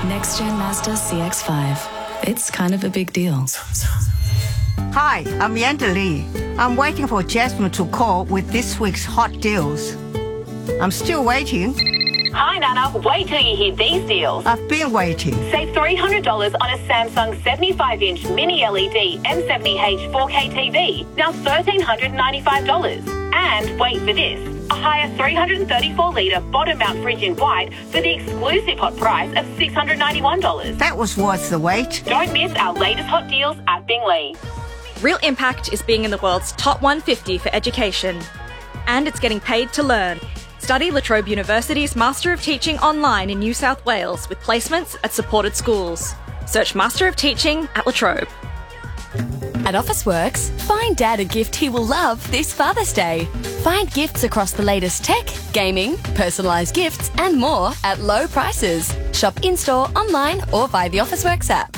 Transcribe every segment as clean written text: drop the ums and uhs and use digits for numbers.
Next Gen Mazda CX-5. It's kind of a big deal. Hi, I'm Yanda Lee. I'm waiting for Jasmine to call with this week's hot deals. I'm still waiting. Hi, Nana. Wait till you hear these deals. I've been waiting. Save $300 on a Samsung 75-inch mini LED M70H 4K TV. Now $1,395. And wait for this. A higher 334-litre bottom-mount fridge in white for the exclusive hot price of $691. That was worth the wait. Don't miss our latest hot deals at Bingley. Real Impact is being in the world's top 150 for education. And it's getting paid to learn. Study La Trobe University's Master of Teaching online in New South Wales with placements at supported schools. Search Master of Teaching at La Trobe. At Officeworks, find Dad a gift he will love this Father's Day. Find gifts across the latest tech, gaming, personalised gifts and more at low prices. Shop in-store, online or via the Officeworks app.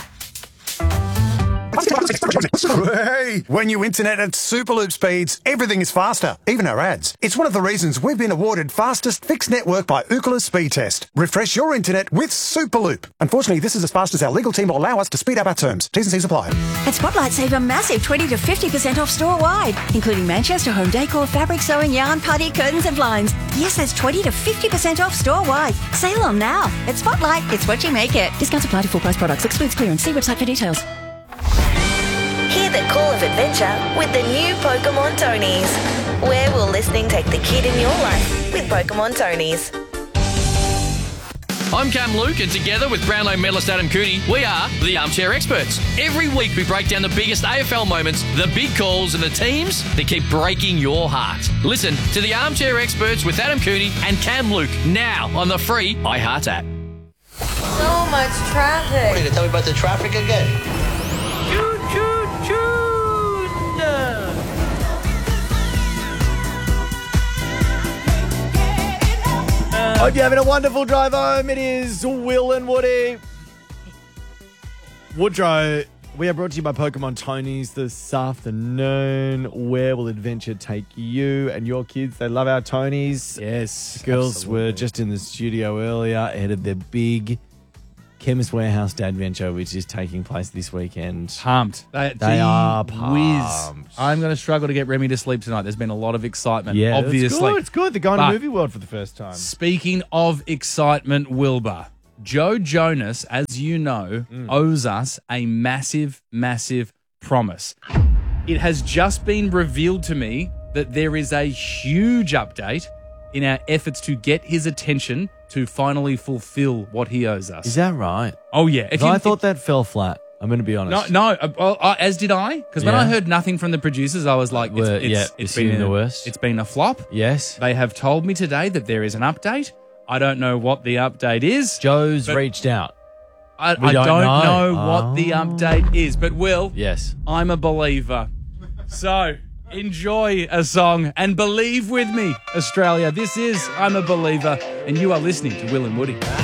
Hey, when you internet at Superloop speeds, everything is faster, even our ads. It's one of the reasons we've been awarded fastest fixed network by Ookla Speed Test. Refresh your internet with Superloop. Unfortunately, this is as fast as our legal team will allow us to speed up our terms. T's and C's apply. At Spotlight, save a massive 20 to 50% off store-wide, including Manchester home decor, fabric sewing, yarn, putty, curtains and blinds. Yes, that's 20 to 50% off store-wide. Sale on now. At Spotlight, it's what you make it. Discounts apply to full-price products. Excludes clearance. See website for details. Hear the call of adventure with the new Pokemon Tonys. Where will listening take the kid in your life with Pokemon Tonys? I'm Cam Luke, and together with Brownlow medalist Adam Cooney, we are the Armchair Experts. Every week we break down the biggest AFL moments, the big calls and the teams that keep breaking your heart. Listen to the Armchair Experts with Adam Cooney and Cam Luke now on the free iHeart app. So much traffic. What are you going to tell me about the traffic again? Hope you're having a wonderful drive home. It is Will and Woody. Woodrow, we are brought to you by Pokemon Tonys this afternoon. Where will adventure take you and your kids? They love our Tonys. Yes, girls absolutely. Were just in the studio earlier ahead of their big Chemist Warehouse Day adventure, which is taking place this weekend. Pumped. They are pumped. Whiz. I'm going to struggle to get Remy to sleep tonight. There's been a lot of excitement, yeah, obviously. It's good. They're going to Movie World for the first time. Speaking of excitement, Wilbur, Joe Jonas, as you know, owes us a massive, massive promise. It has just been revealed to me that there is a huge update in our efforts to get his attention to finally fulfill what he owes us. Is that right? Oh, yeah. I thought that fell flat. I'm going to be honest. No, as did I. Because when I heard nothing from the producers, I was like, it's been the worst. It's been a flop. Yes. They have told me today that there is an update. I don't know what the update is. Joe's reached out. I don't know what the update is. But, Will, yes, I'm a believer. So enjoy a song and believe with me, Australia. This is I'm a Believer, and you are listening to Will and Woody.